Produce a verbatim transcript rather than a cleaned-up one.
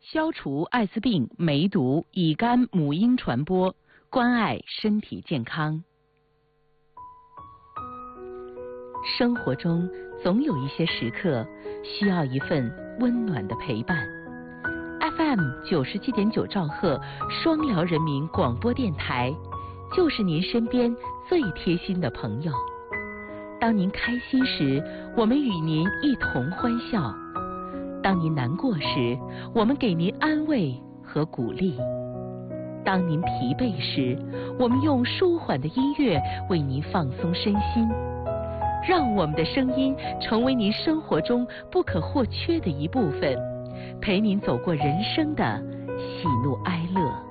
消除艾滋病、梅毒、乙肝、母婴传播，关爱身体健康。生活中总有一些时刻需要一份温暖的陪伴。F M 九十七点九兆赫双辽人民广播电台，就是您身边最贴心的朋友。当您开心时，我们与您一同欢笑；当您难过时，我们给您安慰和鼓励；当您疲惫时，我们用舒缓的音乐为您放松身心。让我们的声音成为您生活中不可或缺的一部分，陪您走过人生的喜怒哀乐。